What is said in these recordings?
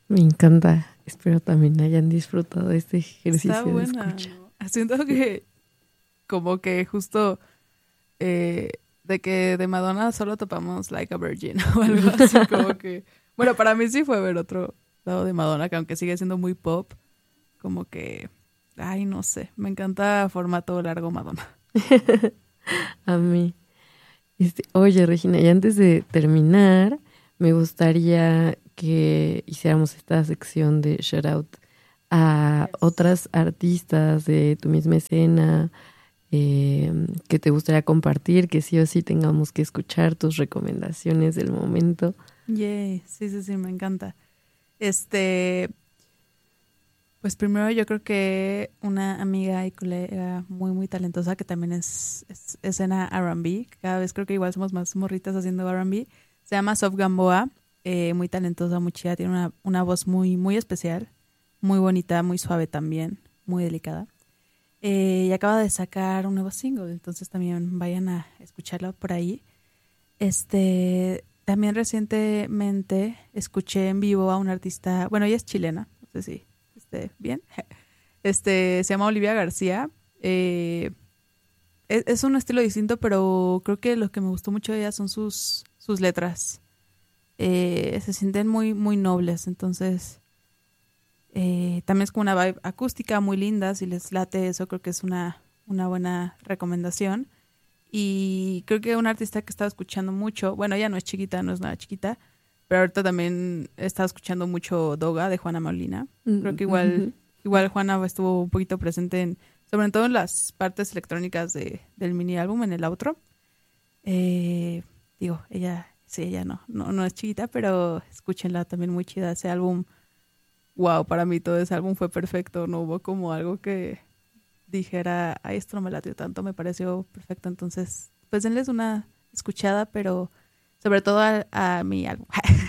Me encanta. Espero también hayan disfrutado de este ejercicio Está de buena, escucha. ¿no? Siento que como que justo eh, de que de Madonna solo topamos Like a Virgin o algo así como que... Bueno, para mí sí fue ver otro lado de Madonna, que aunque sigue siendo muy pop, como que... Ay, no sé, me encanta formato largo Madonna. A mí. Oye, Regina, y antes de terminar, me gustaría que hiciéramos esta sección de shout out a otras artistas de tu misma escena, que te gustaría compartir, que sí o sí tengamos que escuchar tus recomendaciones del momento. Yay, sí, sí, sí, me encanta. Este, pues primero yo creo que una amiga y colega muy, muy talentosa que también es escena R&B. Cada vez creo que igual somos más morritas haciendo R&B. Se llama Sof Gamboa, muy talentosa, muy chida. Tiene una voz muy, muy especial, muy bonita, muy suave también, muy delicada. Y acaba de sacar un nuevo single, entonces también vayan a escucharlo por ahí. También recientemente escuché en vivo a una artista, bueno, ella es chilena, no sé si bien. Se llama Olivia García. Es un estilo distinto, pero creo que lo que me gustó mucho de ella son sus letras. Se sienten muy, muy nobles, entonces también es como una vibe acústica muy linda. Si les late eso, creo que es una buena recomendación. Y creo que un artista que he estado escuchando mucho, bueno, ella no es chiquita, no es nada chiquita, pero ahorita también he estado escuchando mucho Doga de Juana Molina. Creo que igual Juana estuvo un poquito presente sobre todo en las partes electrónicas del mini álbum, en el outro. Ella no es chiquita, pero escúchenla, también muy chida ese álbum. Wow, para mí todo ese álbum fue perfecto, no hubo como algo que dijera, ay, esto no me latió tanto, me pareció perfecto. Entonces, pues denles una escuchada, pero sobre todo a mi álbum.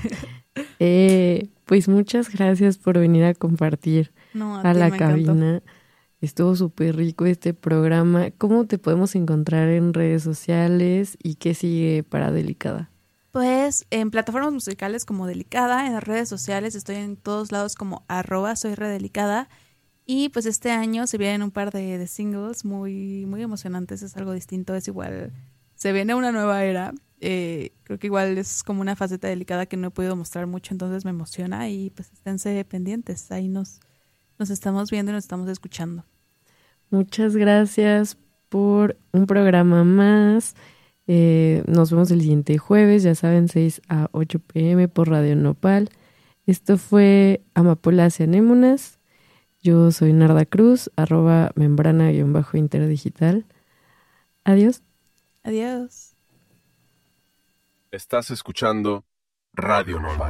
Pues muchas gracias por venir a compartir No, a a ti la me encantó. cabina. Estuvo súper rico este programa. ¿Cómo te podemos encontrar en redes sociales y qué sigue para Delicada? Pues en plataformas musicales como Delicada, en las redes sociales estoy en todos lados como @soyredelicada. Y pues este año se vienen un par de singles muy, muy emocionantes, es algo distinto, es igual, se viene una nueva era. Creo que igual es como una faceta delicada que no he podido mostrar mucho, entonces me emociona y pues esténse pendientes, ahí nos estamos viendo y nos estamos escuchando. Muchas gracias por un programa más. Nos vemos el siguiente jueves, ya saben, 6 a 8 p.m. por Radio Nopal. Esto fue Amapolas y Anémonas. Yo soy Narda Cruz, @membrana_interdigital. Adiós. Adiós. Estás escuchando Radio Nopal.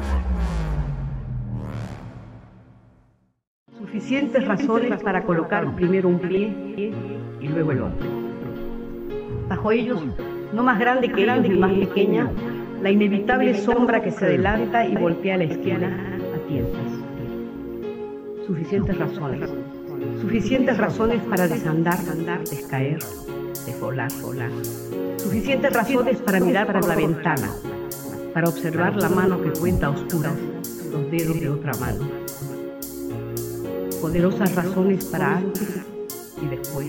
Suficientes razones para colocar primero un pie y luego el otro. Bajo ellos, no más grande que ellos ni más pequeña, la inevitable sombra que se adelanta y voltea la esquina a tientas. Suficientes razones para desandar, descaer, desvolar. Suficientes razones para mirar por la ventana, para observar la mano que cuenta a oscuras los dedos de otra mano. Poderosas razones para antes y después.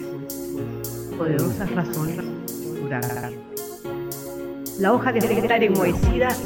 Poderosas razones durar. La hoja de estar enmohecida